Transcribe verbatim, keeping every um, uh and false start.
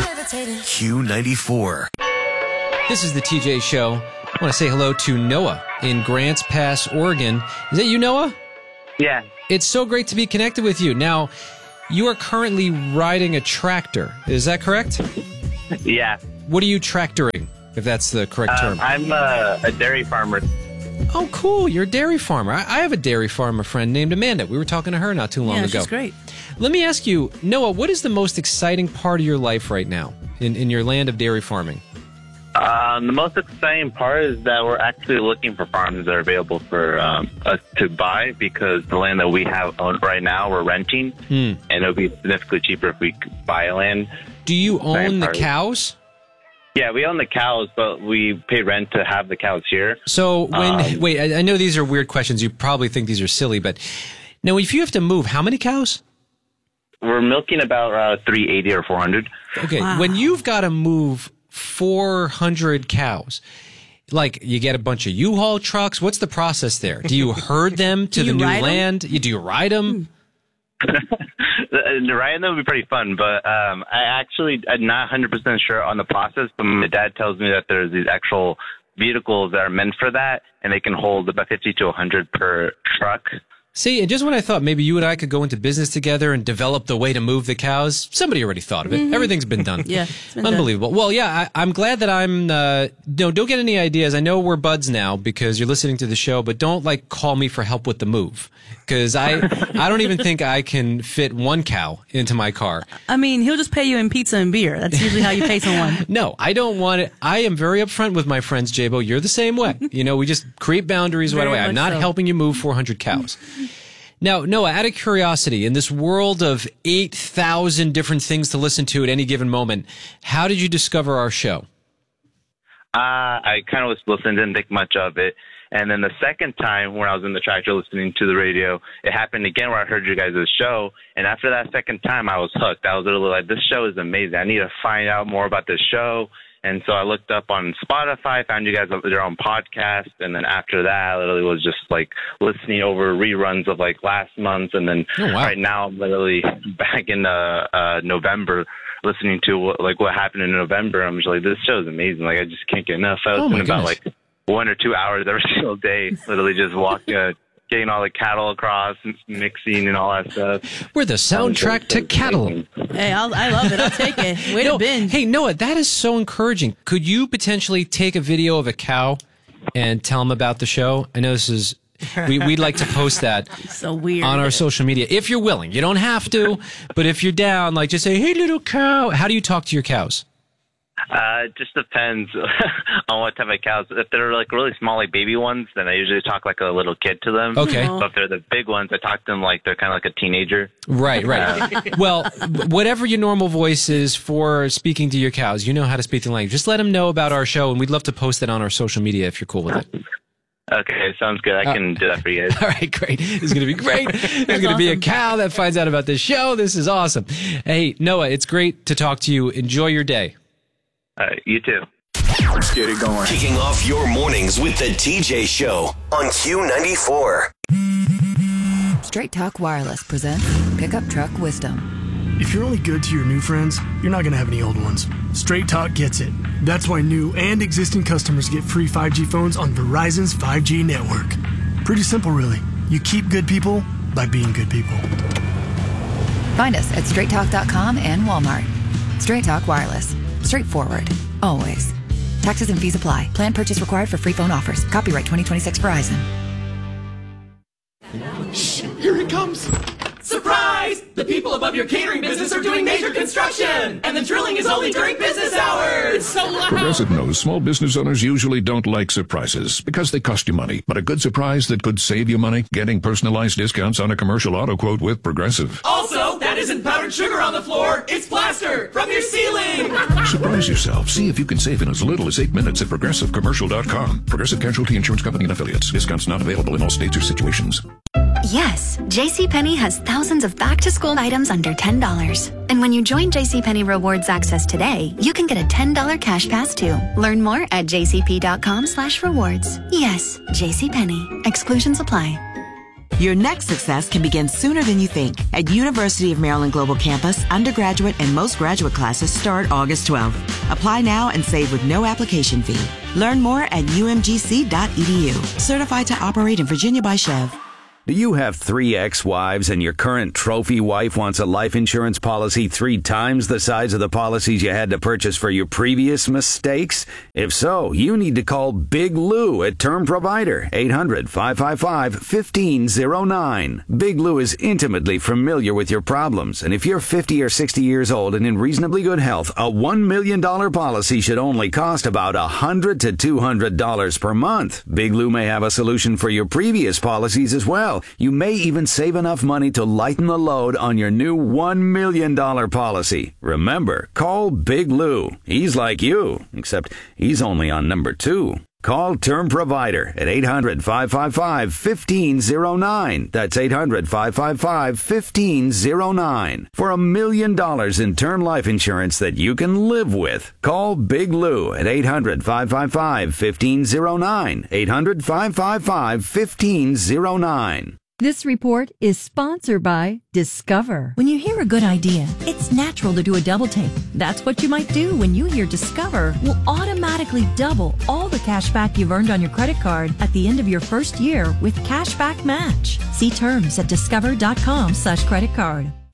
Q ninety-four. This is the T J Show. I want to say hello to Noah in Grants Pass, Oregon. Is that you, Noah? Yeah. It's so great to be connected with you. Now, you are currently riding a tractor. Is that correct? Yeah. What are you tractoring, if that's the correct Um, term? I'm a, a dairy farmer. Oh, cool. You're a dairy farmer. I, I have a dairy farmer friend named Amanda. We were talking to her not too long yeah, ago. she's great. Let me ask you, Noah, what is the most exciting part of your life right now in, in your land of dairy farming? Um, the most exciting part is that we're actually looking for farms that are available for um, us to buy, because the land that we have owned right now, we're renting, Hmm. and it would be significantly cheaper if we could buy land. Do you own the part. cows? Yeah, we own the cows, but we pay rent to have the cows here. So when Um, wait, I, I know these are weird questions. You probably think these are silly, but now if you have to move, how many cows? We're milking about uh, three eighty or four hundred. Okay, Wow. when you've got to move four hundred cows, like you get a bunch of U-Haul trucks. What's the process there? Do you herd them to Do the you new ride 'em? land? You, do you ride them? The Ryan, that would be pretty fun, but um, I actually I'm not one hundred percent sure on the process, but my dad tells me that there's these actual vehicles that are meant for that, and they can hold about fifty to one hundred per truck. See, and just when I thought maybe you and I could go into business together and develop the way to move the cows, somebody already thought of it. Everything's been done. Yeah, it's been Unbelievable. Well, yeah, I, I'm glad that I'm, uh, no, don't get any ideas. I know we're buds now because you're listening to the show, but don't like call me for help with the move. Cause I, I don't even think I can fit one cow into my car. I mean, he'll just pay you in pizza and beer. That's usually how you pay someone. No, I don't want it. I am very upfront with my friends, J-Bo. You're the same way. You know, we just create boundaries right Very away. I'm much not so. helping you move four hundred cows. Now, Noah, out of curiosity, in this world of eight thousand different things to listen to at any given moment, how did you discover our show? Uh, I kind of was listening, didn't think much of it. And then the second time when I was in the tractor listening to the radio, it happened again where I heard you guys' show. And after that second time, I was hooked. I was literally like, this show is amazing. I need to find out more about this show. And so I looked up on Spotify, found you guys their own podcast. And then after that, I literally was just like listening over reruns of like last month. And then Oh, wow. right now, I'm literally back in uh, uh, November listening to what, like what happened in November. I'm just like, this show is amazing. Like, I just can't get enough. I was Oh, my thinking about goodness. like one or two hours every single day, literally just walking, uh, getting all the cattle across and mixing and all that stuff. We're the soundtrack to cattle. Hey, I'll, I love it. I'll take it. Way No, to binge. hey, Noah, that is so encouraging. Could you potentially take a video of a cow and tell them about the show? I know this is, we, we'd like to post that So weird. on our social media. If you're willing, you don't have to, but if you're down, like just say, hey, little cow. How do you talk to your cows? Uh, it just depends on what type of cows. If they're like really small, like baby ones, then I usually talk like a little kid to them. Okay. But if they're the big ones, I talk to them like they're kind of like a teenager. Right, right. Well, whatever your normal voice is for speaking to your cows, you know how to speak the language. Just let them know about our show, and we'd love to post it on our social media if you're cool with it. Okay, sounds good. I can do that for you guys. All right, great. This is going to be great. There's going to be a awesome. cow that finds out about this show. This is awesome. Hey, Noah, it's great to talk to you. Enjoy your day. Uh, you too. Let's get it going. Kicking off your mornings with the T J Show on Q ninety-four. Straight Talk Wireless presents Pickup Truck Wisdom. If you're only good to your new friends, you're not going to have any old ones. Straight Talk gets it. That's why new and existing customers get free five G phones on Verizon's five G network. Pretty simple, really. You keep good people by being good people. Find us at straight talk dot com and Walmart. Straight Talk Wireless. Straightforward. Always. Taxes and fees apply. Plan purchase required for free phone offers. Copyright twenty twenty-six Verizon. Shh, here it comes. Surprise! The people above your catering business are doing major construction, and the drilling is only during business hours. It's so loud. Progressive knows small business owners usually don't like surprises because they cost you money. But a good surprise that could save you money? Getting personalized discounts on a commercial auto quote with Progressive. Also, that isn't powdered sugar on the floor. It's plaster from your ceiling. Surprise yourself. See if you can save in as little as eight minutes at progressive commercial dot com. Progressive Casualty Insurance Company and Affiliates. Discounts not available in all states or situations. Yes, JCPenney has thousands of back-to-school items under ten dollars. And when you join JCPenney Rewards Access today, you can get a ten dollars cash pass too. Learn more at jcp dot com slash rewards. Yes, JCPenney. Exclusions apply. Your next success can begin sooner than you think. At University of Maryland Global Campus, undergraduate and most graduate classes start August twelfth. Apply now and save with no application fee. Learn more at u m g c dot e d u. Certified to operate in Virginia by Chev. Do you have three ex-wives and your current trophy wife wants a life insurance policy three times the size of the policies you had to purchase for your previous mistakes? If so, you need to call Big Lou at Term Provider, eight hundred, five five five, one five zero nine. Big Lou is intimately familiar with your problems, and if you're fifty or sixty years old and in reasonably good health, a one million dollars policy should only cost about one hundred to two hundred dollars per month. Big Lou may have a solution for your previous policies as well. You may even save enough money to lighten the load on your new one million dollars policy. Remember, call Big Lou. He's like you, except he's only on number two. Call Term Provider at eight hundred, five five five, one five zero nine. That's eight hundred, five five five, one five zero nine. For a million dollars in term life insurance that you can live with. Call Big Lou at eight hundred, five five five, one five zero nine. eight hundred, five five five, one five zero nine. This report is sponsored by Discover. When you hear a good idea, it's natural to do a double take. That's what you might do when you hear Discover will automatically double all the cash back you've earned on your credit card at the end of your first year with Cashback Match. See terms at discover.com slash credit card.